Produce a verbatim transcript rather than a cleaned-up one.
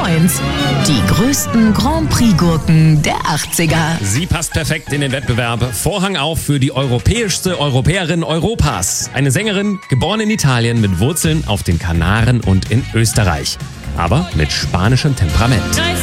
Moins. Die größten Grand Prix-Gurken der achtziger. Sie passt perfekt in den Wettbewerb. Vorhang auf für die europäischste Europäerin Europas. Eine Sängerin, geboren in Italien mit Wurzeln auf den Kanaren und in Österreich. Aber mit spanischem Temperament.